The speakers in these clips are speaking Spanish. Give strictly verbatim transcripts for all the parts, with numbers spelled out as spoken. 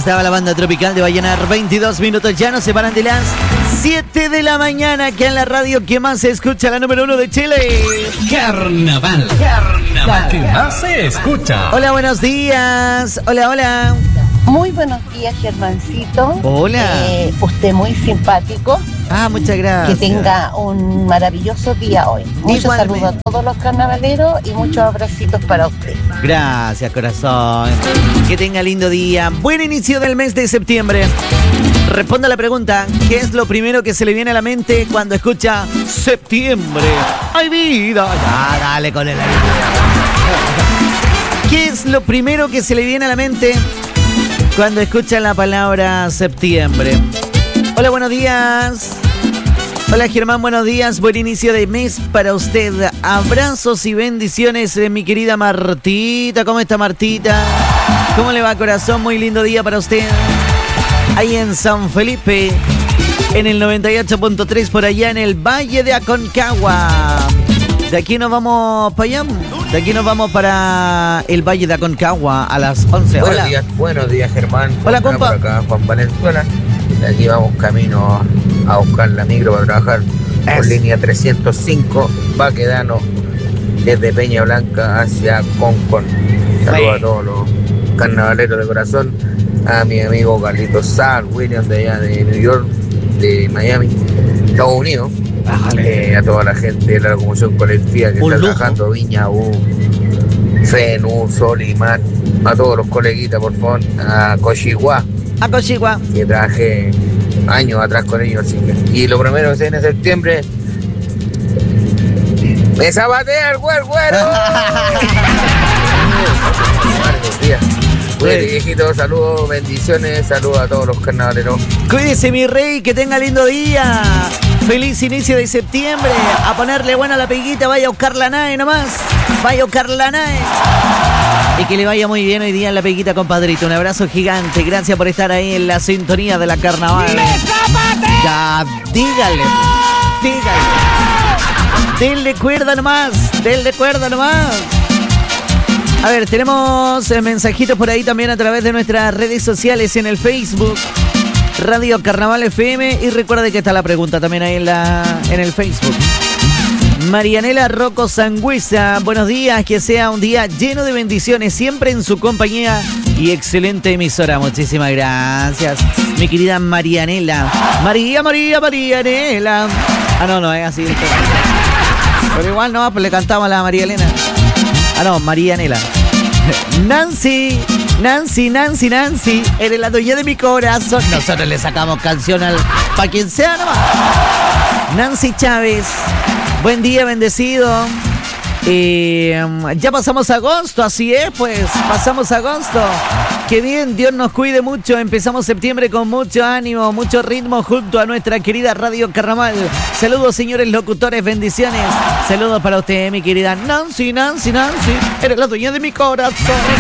estaba la banda tropical de Vallenar. veintidós minutos ya nos separan de las siete de la mañana. Que en la radio que más se escucha, la número uno de Chile. Carnaval. Carnaval. Que más se escucha. Hola, buenos días. Hola, hola. Muy buenos días, Germancito. Hola. Eh, usted muy simpático. Ah, muchas gracias. Que tenga un maravilloso día hoy. Muchos Igualmente. saludos a todos los carnavaleros y muchos abracitos para usted. Gracias, corazón. Que tenga lindo día. Buen inicio del mes de septiembre. Responda a la pregunta, ¿qué es lo primero que se le viene a la mente cuando escucha septiembre? ¡Ay, vida! Ya, dale con el aire. ¿Qué es lo primero que se le viene a la mente cuando escucha la palabra septiembre? Hola, buenos días. Hola, Germán, buenos días. Buen inicio de mes para usted. Abrazos y bendiciones, eh, mi querida Martita. ¿Cómo está, Martita? ¿Cómo le va, corazón? Muy lindo día para usted. Ahí en San Felipe, en el noventa y ocho punto tres, por allá en el Valle de Aconcagua. De aquí nos vamos para allá. De aquí nos vamos para el Valle de Aconcagua a las once. Buenos Hola. días, buenos días, Germán. Hola, Juan compa. por acá, Juan Valenzuela. De aquí vamos camino a buscar la micro para trabajar por Es. línea trescientos cinco, Baquedano, desde Peña Blanca hacia Concón. Saludos Bueno. a todos los carnavaleros de corazón, a mi amigo Carlitos Sal, William de allá de New York, de Miami, Estados Unidos. Eh, a toda la gente de la locomoción colectiva que Un está lujo. trabajando, Viña, U, Fenu, Sol y Mar, a todos los coleguitas, por favor, a Cochigua, A Cochigua. que trabajé años atrás con ellos, así que, y lo primero que se viene en septiembre, ¡me zapatea el güero, güero! Buenos días. Cuídate, viejito, saludos, bendiciones, saludos a todos los carnavaleros. Cuídese, mi rey, que tenga lindo día. Feliz inicio de septiembre. A ponerle buena la peguita, vaya a buscar la nave nomás. Vaya a buscar la nave. Y que le vaya muy bien hoy día en la peguita, compadrito. Un abrazo gigante. Gracias por estar ahí en la sintonía de la carnaval. Ya, dígale. Dígale. Denle cuerda nomás. Denle cuerda nomás. A ver, tenemos eh, mensajitos por ahí también a través de nuestras redes sociales en el Facebook. Radio Carnaval F M. Y recuerda que está la pregunta también ahí en, la, en el Facebook. Marianela Rocco Sangüesa, buenos días, que sea un día lleno de bendiciones, siempre en su compañía y excelente emisora. Muchísimas gracias, mi querida Marianela. María, María, Marianela. Ah, no, no, es así. Pero igual no, pues le cantamos a la María Elena. Ah, no, Marianela. Nancy, Nancy, Nancy, Nancy, eres la dueña de mi corazón. Nosotros le sacamos canción al pa' quien sea nomás. Nancy Chávez, buen día, bendecido. Eh, ya pasamos agosto, así es, pues, pasamos agosto. Qué bien, Dios nos cuide mucho. Empezamos septiembre con mucho ánimo, mucho ritmo junto a nuestra querida Radio Carnaval. Saludos, señores locutores, bendiciones. Saludos para usted, mi querida Nancy, Nancy, Nancy. Eres la dueña de mi corazón.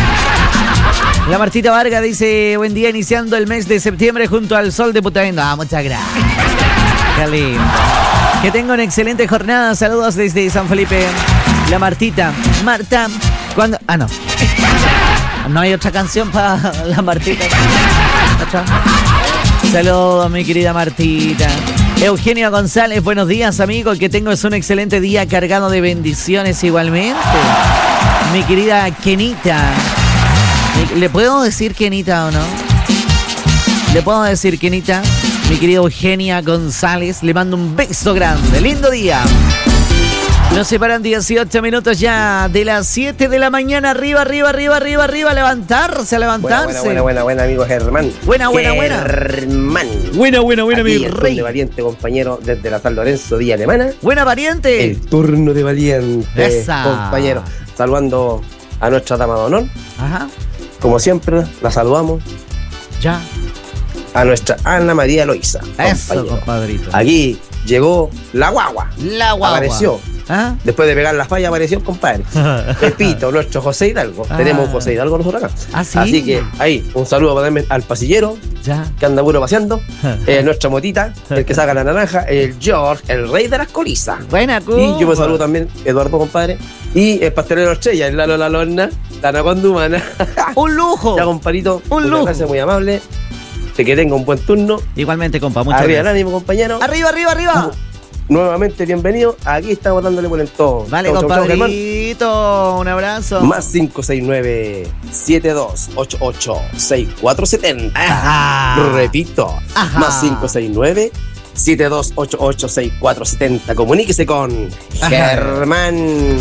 La Martita Vargas dice, buen día, iniciando el mes de septiembre junto al sol de Putaendo. Ah, muchas gracias. Qué lindo. Que tenga una excelente jornada. Saludos desde San Felipe. La Martita. Marta, cuando... Ah, no. No hay otra canción para la Martita. ¿Otra? Saludos, mi querida Martita. Eugenio González, buenos días, amigo. Que tengas un excelente día cargado de bendiciones igualmente. Mi querida Kenita. ¿Le puedo decir Kenita o no? ¿Le puedo decir Kenita? Mi querida Eugenia González, le mando un beso grande. Lindo día. Nos separan dieciocho minutos ya de las siete de la mañana. Arriba, arriba, arriba, arriba, arriba. Levantarse, a levantarse. Buena, buena, buena, buena, amigo Germán. Buena, buena, buena. Germán. Buena, buena, buena, Aquí mi el turno rey. de valiente, compañero, desde la San Lorenzo, Villa Alemana. Buena, variante. El turno de valiente, Esa. compañero. Saludando a nuestra dama de honor. Ajá. Como siempre, la saludamos. Ya. A nuestra Ana María Loíza. Eso, compañero. compadrito. Aquí llegó la guagua. La guagua. Apareció. ¿Ah? Después de pegar la falla apareció el compadre. Pepito, nuestro José Hidalgo. Ah. Tenemos un José Hidalgo nosotros acá. ¿Ah, sí? Así que ahí, un saludo para darme al pasillero Ya. que anda puro paseando. eh, nuestra motita, el que saca la naranja, el George, el rey de las colizas. Buena, Y yo me saludo también, Eduardo, compadre. Y el pastelero estrella, el Lalo La Lorna. La anaconda humana. Un lujo. Ya, comparito. Un muchas lujo. gracias, muy amable. De que tenga un buen turno. Igualmente, compa, muchas Arriba el gracias. ánimo, compañero. Arriba, arriba, arriba. Nuevamente, bienvenido. Aquí estamos dándole por el todo. Vale, Chau, chau, chau, Germán. compadrito. Un abrazo. Más cinco seis nueve, siete dos ocho ocho, seis cuatro siete cero. Ajá. Repito. Ajá. Más cinco seis nueve, siete dos ocho ocho, seis cuatro siete cero. Comuníquese con Ajá. Germán.